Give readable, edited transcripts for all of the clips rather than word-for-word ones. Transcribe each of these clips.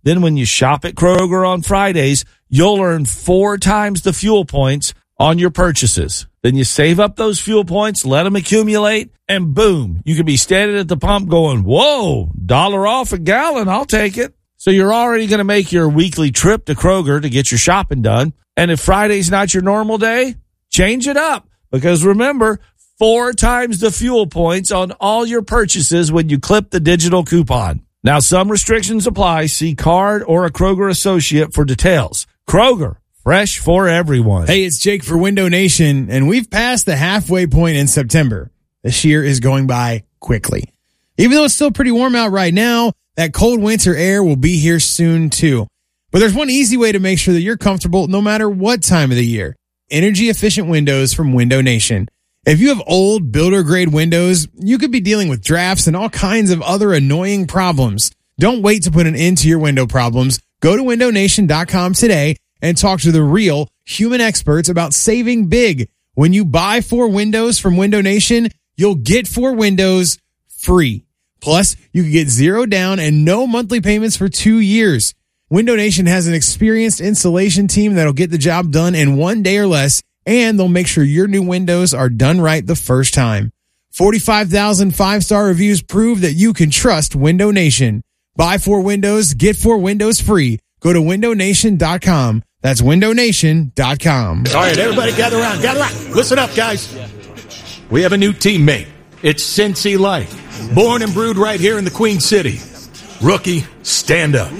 Then when you shop at Kroger on Fridays, you'll earn 4 times the fuel points on your purchases. Then you save up those fuel points, let them accumulate, and boom, you could be standing at the pump going, whoa, $1 off a gallon, I'll take it. So you're already going to make your weekly trip to Kroger to get your shopping done. And if Friday's not your normal day, change it up. Because remember, 4 times the fuel points on all your purchases when you clip the digital coupon. Now, some restrictions apply. See card or a Kroger associate for details. Kroger, fresh for everyone. Hey, it's Jake for Window Nation, and we've passed the halfway point in September. This year is going by quickly. Even though it's still pretty warm out right now, that cold winter air will be here soon too. But there's one easy way to make sure that you're comfortable no matter what time of the year. Energy efficient windows from Window Nation. If you have old builder grade windows, you could be dealing with drafts and all kinds of other annoying problems. Don't wait to put an end to your window problems. Go to windownation.com today and talk to the real human experts about saving big. When you buy 4 windows from Window Nation, you'll get 4 windows free. Plus, you can get 0 down and no monthly payments for 2 years. Window Nation has an experienced installation team that'll get the job done in 1 day or less, and they'll make sure your new windows are done right the first time. 45,000 5-star reviews prove that you can trust Window Nation. Buy 4 windows, get 4 windows free. Go to windownation.com. That's windownation.com. All right, everybody gather around. Listen up, guys. We have a new teammate. It's Cincy Light. Born and brewed right here in the Queen City. Rookie, stand up.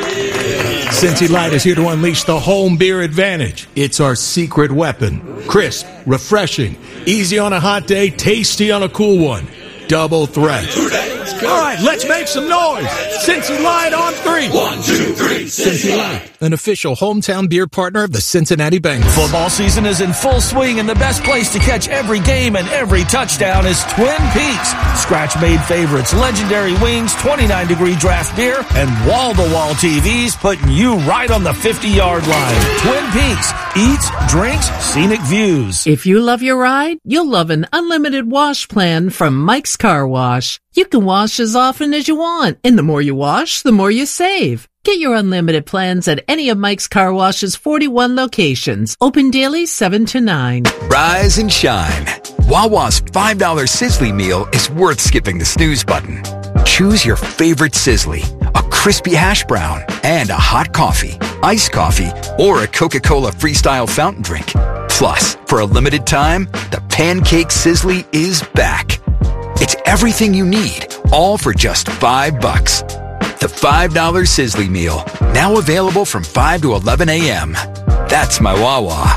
Cincy Light is here to unleash the home beer advantage. It's our secret weapon. Crisp, refreshing, easy on a hot day, tasty on a cool one. Double threat. All right, let's make some noise. Cincy Light on 3. 1, 2, 3. Cincy Light, an official hometown beer partner of the Cincinnati Bengals. Football season is in full swing, and the best place to catch every game and every touchdown is Twin Peaks. Scratch-made favorites, legendary wings, 29-degree draft beer, and wall-to-wall TVs putting you right on the 50-yard line. Twin Peaks. Eats, drinks, scenic views. If you love your ride, you'll love an unlimited wash plan from Mike's Car Wash. You can wash as often as you want, and the more you wash, the more you save. Get your unlimited plans at any of Mike's Car Wash's 41 locations. Open daily 7 to 9. Rise and shine. Wawa's $5 Sizzly meal is worth skipping the snooze button. Choose your favorite Sizzly, a crispy hash brown, and a hot coffee, iced coffee, or a Coca-Cola Freestyle fountain drink. Plus, for a limited time, the Pancake Sizzly is back. It's everything you need, all for just $5. The $5 Sizzly meal, now available from 5 to 11 a.m. That's my Wawa.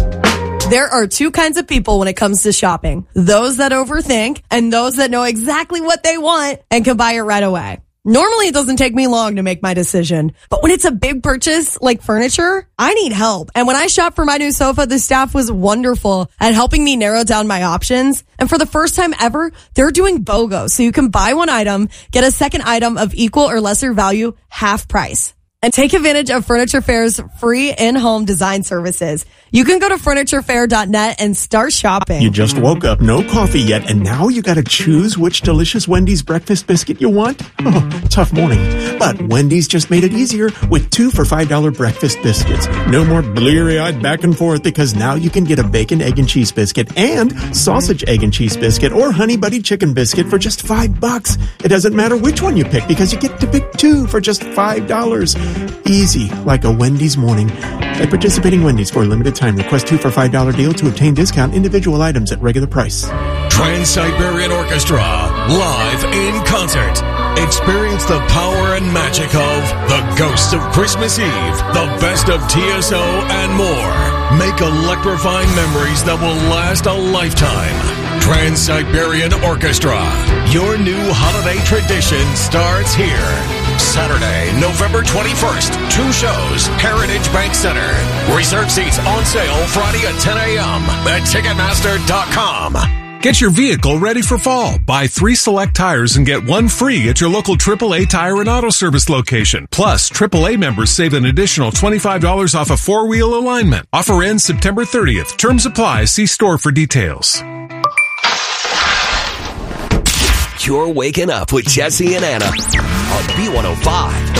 There are 2 kinds of people when it comes to shopping. Those that overthink and those that know exactly what they want and can buy it right away. Normally, it doesn't take me long to make my decision. But when it's a big purchase like furniture, I need help. And when I shopped for my new sofa, the staff was wonderful at helping me narrow down my options. And for the first time ever, they're doing BOGO. So you can buy one item, get a second item of equal or lesser value, half price. And take advantage of Furniture Fair's free in-home design services. You can go to FurnitureFair.net and start shopping. You just woke up, no coffee yet, and now you gotta choose which delicious Wendy's breakfast biscuit you want? Oh, tough morning. But Wendy's just made it easier with 2 for $5 breakfast biscuits. No more bleary-eyed back and forth, because now you can get a bacon, egg, and cheese biscuit and sausage, egg, and cheese biscuit or honey buddy chicken biscuit for just $5. It doesn't matter which one you pick, because you get to pick 2 for just $5. Easy, like a Wendy's morning. At participating Wendy's for a limited time, request 2 for $5 deal to obtain discount individual items at regular price. Trans-Siberian Orchestra, live in concert. Experience the power and magic of The Ghosts of Christmas Eve, the best of TSO, and more. Make electrifying memories that will last a lifetime. Trans-Siberian Orchestra, your new holiday tradition starts here. Saturday, November 21st, 2 shows, Heritage Bank Center. Reserve seats on sale Friday at 10 a.m. at Ticketmaster.com. Get your vehicle ready for fall. Buy 3 select tires and get 1 free at your local AAA Tire and Auto Service location. Plus, AAA members save an additional $25 off a 4-wheel alignment. Offer ends September 30th. Terms apply. See store for details. You're waking up with Jesse and Anna on B105.